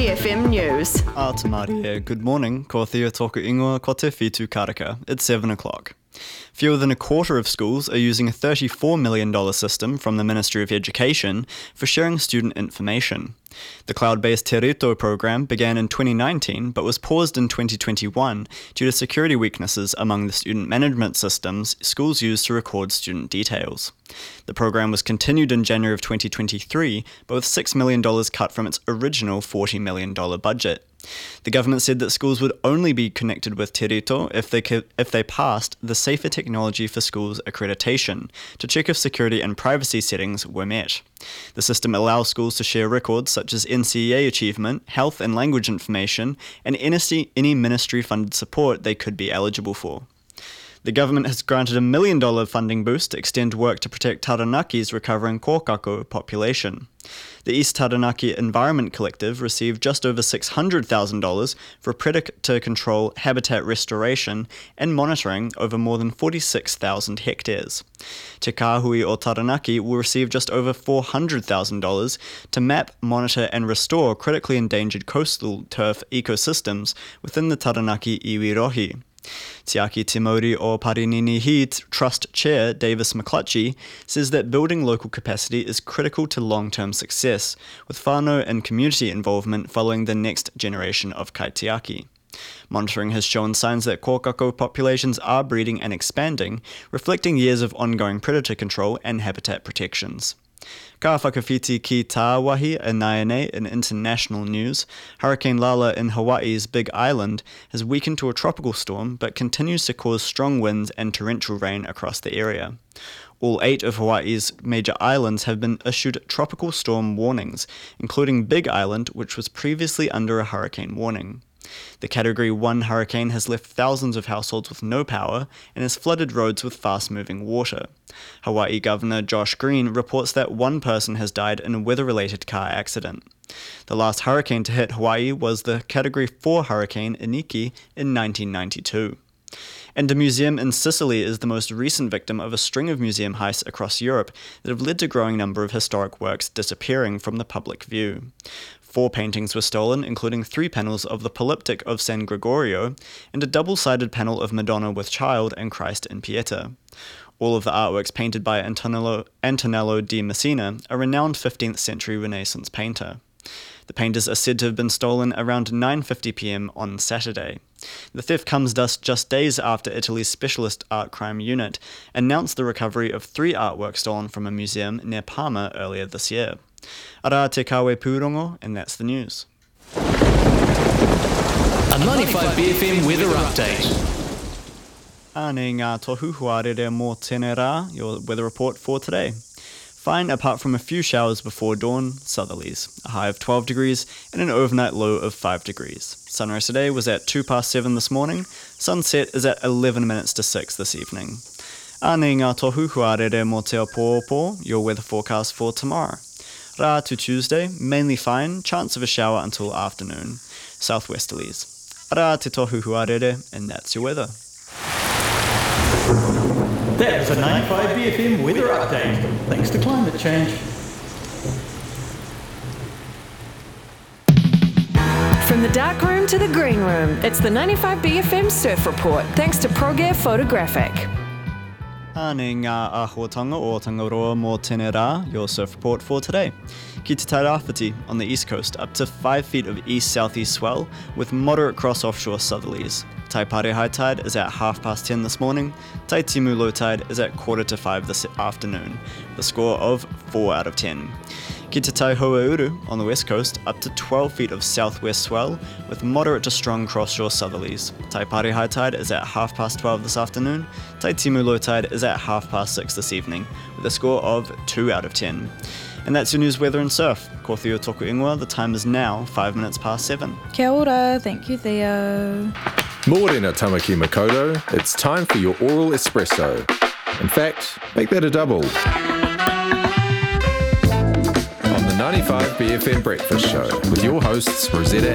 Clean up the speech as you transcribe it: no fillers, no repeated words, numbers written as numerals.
BFM News. Maria, good morning. Ko thea toku ingoa ko te whitu karaka. It's 7 o'clock. Fewer than a quarter of schools are using a $34 million system from the Ministry of Education for sharing student information. The cloud-based Te Rito program began in 2019 but was paused in 2021 due to security weaknesses among the student management systems schools use to record student details. The program was continued in January of 2023, but with $6 million cut from its original $40 million budget. The government said that schools would only be connected with Te Rito if they passed the Safer Technology for Schools accreditation to check if security and privacy settings were met. The system allows schools to share records such as NCEA achievement, health and language information, and any ministry-funded support they could be eligible for. The government has granted a $1 million funding boost to extend work to protect Taranaki's recovering kōkako population. The East Taranaki Environment Collective received just over $600,000 for predator control, habitat restoration and monitoring over more than 46,000 hectares. Te Kāhui o Taranaki will receive just over $400,000 to map, monitor and restore critically endangered coastal turf ecosystems within the Taranaki iwi rohe. Te Aki Te Mauri o Parininihi Trust Chair Davis McClutchy says that building local capacity is critical to long-term success, with whānau and community involvement following the next generation of kaitiaki. Monitoring has shown signs that kōkako populations are breeding and expanding, reflecting years of ongoing predator control and habitat protections. Ka whakawhiti ki tā wahi a Naianei in international news, Hurricane Lala in Hawaii's Big Island has weakened to a tropical storm but continues to cause strong winds and torrential rain across the area. All 8 of Hawaii's major islands have been issued tropical storm warnings, including Big Island, which was previously under a hurricane warning. The Category 1 hurricane has left thousands of households with no power and has flooded roads with fast-moving water. Hawaii Governor Josh Green reports that one person has died in a weather-related car accident. The last hurricane to hit Hawaii was the Category 4 hurricane Iniki in 1992. And a museum in Sicily is the most recent victim of a string of museum heists across Europe that have led to a growing number of historic works disappearing from the public view. 4 paintings were stolen, including 3 panels of the Polyptych of San Gregorio and a double-sided panel of Madonna with Child and Christ in Pieta. All of the artworks painted by Antonello di Messina, a renowned 15th century Renaissance painter. The painters are said to have been stolen around 9:50 p.m. on Saturday. The theft comes just days after Italy's Specialist Art Crime Unit announced the recovery of 3 artworks stolen from a museum near Parma earlier this year. Ara te kawe pūrongo, and that's the news. A 95 BFM weather update. Ane ngā tohu huarere mō tēnei rā, your weather report for today. Fine apart from a few showers before dawn, southerlies, a high of 12 degrees and an overnight low of 5 degrees. Sunrise today was at 7:02 this morning, sunset is at 11 minutes to 6 this evening. Ane ngā tohu huarere mō te pōpō, your weather forecast for tomorrow. Rā to Tuesday, mainly fine, chance of a shower until afternoon, southwesterlies. Rā te tohu huarere, and that's your weather. That was a 95 BFM weather update, thanks to climate change. From the dark room to the green room, it's the 95 BFM Surf Report, thanks to ProGear Photographic. Ane ngā āhuatanga o Tangaroa mō tēnei rā, your surf report for today. Ki te Tairāwhiti on the east coast, up to 5 feet of east-southeast swell with moderate cross-offshore southerlies. Taipare high tide is at 10:30 this morning. Taitimu low tide is at 4:45 this afternoon, with a score of 4 out of 10. Ki te Taihoauru on the west coast, up to 12 feet of southwest swell with moderate to strong cross-shore southerlies. Taipare high tide is at 12:30 this afternoon. Taitimu low tide is at 6:30 this evening, with a score of 2 out of 10. And that's your news, weather and surf. Ko Theo toku ingoa, the time is now 5 minutes past 7. Kia ora, thank you Theo. Morena Tamaki Makoto, it's time for your oral espresso. In fact, make that a double. On the 95 BFM Breakfast Show with your hosts Rosetta